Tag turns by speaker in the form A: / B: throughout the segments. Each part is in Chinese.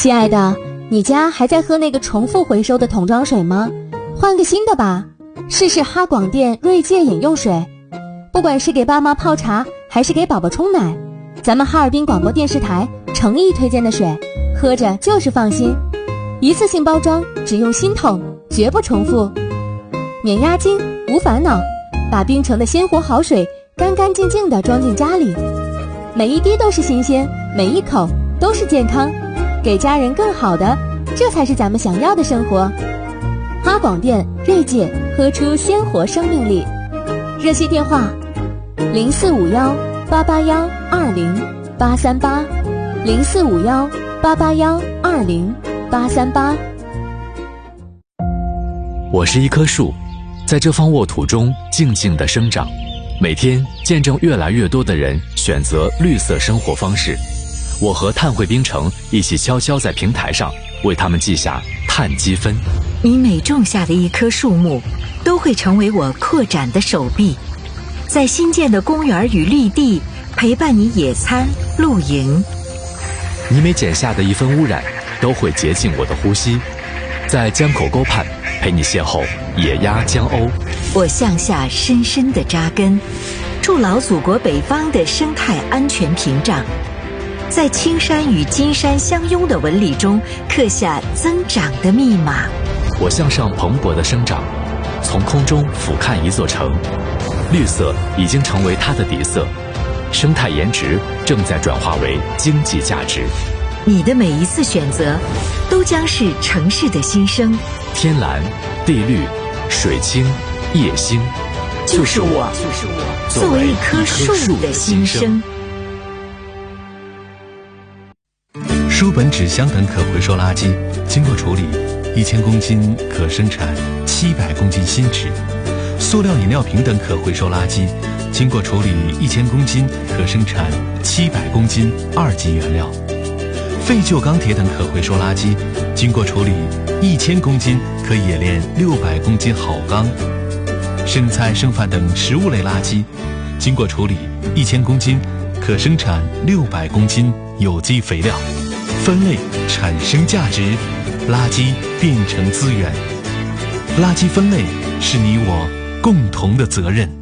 A: 亲爱的，你家还在喝那个重复回收的桶装水吗？换个新的吧，试试哈广电锐界饮用水。不管是给爸妈泡茶还是给宝宝冲奶，咱们哈尔滨广播电视台诚意推荐的水，喝着就是放心。一次性包装，只用新桶，绝不重复，免押金无烦恼，把冰城的鲜活好水干干净净地装进家里，每一滴都是新鲜，每一口都是健康，给家人更好的，这才是咱们想要的生活。哈广电锐界，喝出鲜活生命力。热线电话0451-881-20838，0451-881-20838。
B: 我是一棵树，在这方沃土中静静地生长，每天见证越来越多的人选择绿色生活方式。我和碳汇冰城一起悄悄在平台上为他们记下碳积分。
C: 你每种下的一棵树木，都会成为我扩展的手臂，在新建的公园与绿地陪伴你野餐露营。
B: 你每剪下的一分污染，都会洁净我的呼吸，在江口沟畔陪你邂逅野鸭江鸥。
C: 我向下深深地扎根，筑牢祖国北方的生态安全屏障，在青山与金山相拥的纹理中刻下增长的密码。
B: 我向上蓬勃的生长，从空中俯瞰一座城，绿色已经成为它的底色，生态颜值正在转化为经济价值。
C: 你的每一次选择，都将是城市的新生。
B: 天蓝、地绿、水清、夜星，
C: 就是我作为一棵树的新生。
D: 书本、纸箱等可回收垃圾经过处理，1000公斤可生产700公斤新纸；塑料饮料瓶等可回收垃圾经过处理1000公斤可生产700公斤2级原料；废旧钢铁等可回收垃圾经过处理1000公斤可冶炼600公斤好钢；剩菜剩饭等食物类垃圾经过处理1000公斤可生产600公斤有机肥料。分类产生价值，垃圾变成资源。垃圾分类是你我共同的责任。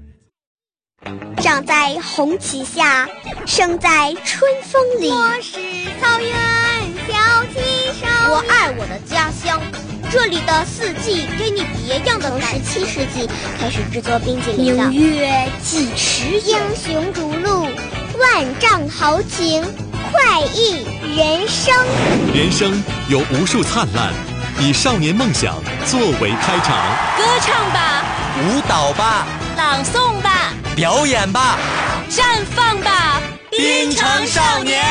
E: 长在红旗下，生在春风里。
F: 我是草原小旗手，
E: 我爱我的家乡。这里的四季给你别样的17世纪开始制作冰淇淋的。
F: 明月几时有？
E: 英雄逐鹿，万丈豪情，快意人生。
G: 人生有无数灿烂，以少年梦想作为开场。
H: 歌唱吧，
I: 舞蹈吧，
H: 朗诵吧，
I: 表演吧，
H: 绽放吧，
I: 冰城少年。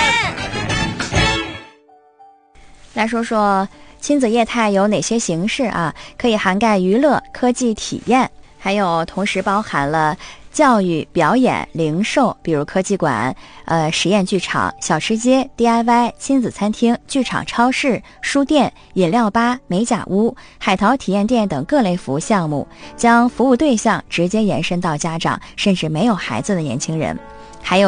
J: 来说说亲子业态有哪些形式啊？可以涵盖娱乐、科技体验，还有同时包含了教育、表演、零售，比如科技馆、实验剧场、小吃街、DIY、亲子餐厅、剧场、超市、书店、饮料吧、美甲屋、海淘体验店等各类服务项目，将服务对象直接延伸到家长甚至没有孩子的年轻人。